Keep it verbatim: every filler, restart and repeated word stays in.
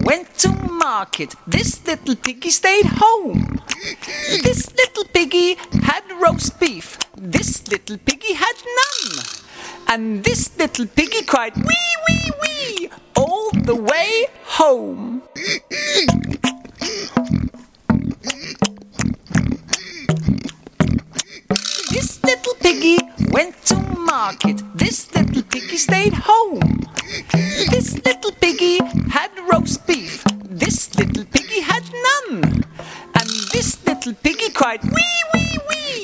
went to market. This little piggy stayed home. This little piggy had roast beef. This little piggy had none. And this little piggy cried wee, wee, wee all the way home. This little piggy went to market. This little piggy stayed home. This little piggy had roast beef. This little piggy had none. And this little piggy cried wee,